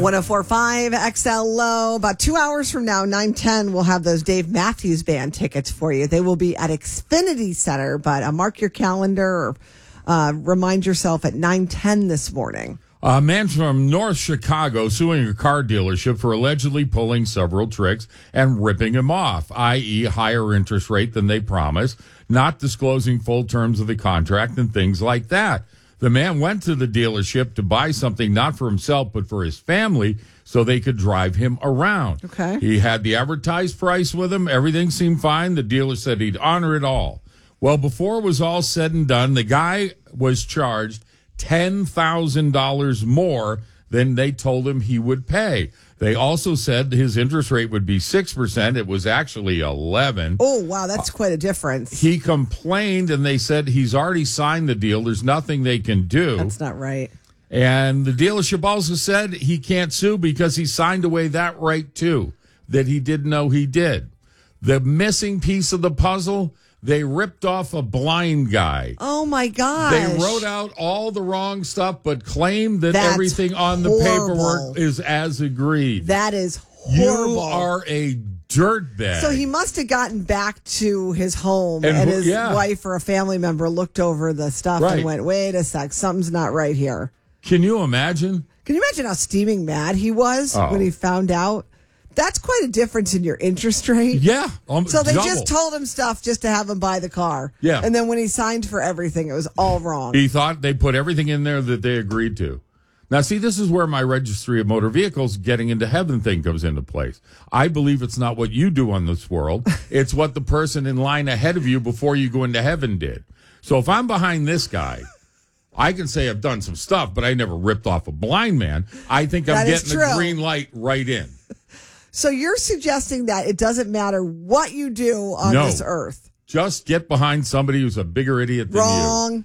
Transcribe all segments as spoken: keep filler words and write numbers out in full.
one oh four point five X L Low. About two hours from now, nine ten, we'll have those Dave Matthews Band tickets for you. They will be at Xfinity Center, but uh, mark your calendar or uh, remind yourself at nine ten this morning. A man from North Chicago suing a car dealership for allegedly pulling several tricks and ripping him off, that is higher interest rate than they promised, not disclosing full terms of the contract and things like that. The man went to the dealership to buy something not for himself but for his family so they could drive him around. Okay. He had the advertised price with him. Everything seemed fine. The dealer said he'd honor it all. Well, before it was all said and done, the guy was charged ten thousand dollars more than they told him he would pay. They also said his interest rate would be six percent. It was actually eleven. Oh, wow, that's quite a difference. He complained, and they said he's already signed the deal. There's nothing they can do. That's not right. And the dealership also said he can't sue because he signed away that right, too, that he didn't know he did. The missing piece of the puzzle, they ripped off a blind guy. Oh, my gosh. They wrote out all the wrong stuff, but claimed that That's everything on the horrible. paperwork is as agreed. That is horrible. You are a dirtbag. So he must have gotten back to his home, And and, who- his yeah. wife or a family member looked over the stuff Right. and went, wait a sec, something's not right here. Can you imagine? Can you imagine how steaming mad he was Oh. when he found out? That's quite a difference in your interest rate. Yeah. Um, So they double. just told him stuff just to have him buy the car. Yeah. And then when he signed for everything, it was all wrong. He thought they put everything in there that they agreed to. Now, see, this is where my registry of motor vehicles getting into heaven thing comes into place. I believe it's not what you do on this world. It's what the person in line ahead of you before you go into heaven did. So if I'm behind this guy, I can say I've done some stuff, but I never ripped off a blind man. I think I'm That is getting the true. green light right in. So you're suggesting that it doesn't matter what you do on No. this earth. Just get behind somebody who's a bigger idiot than Wrong.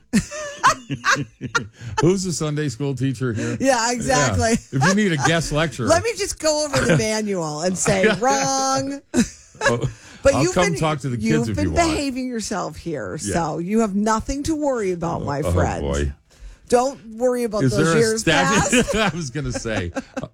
you. Who's the Sunday school teacher here? Yeah, exactly. Yeah. If you need a guest lecturer. Let me just go over the manual and say wrong. Oh, But I'll you've come been, talk to the kids you've if been you want. behaving yourself here, Yeah. so you have nothing to worry about, my Oh, friend. boy. Don't worry about Is those there a years past. statute? I was going to say,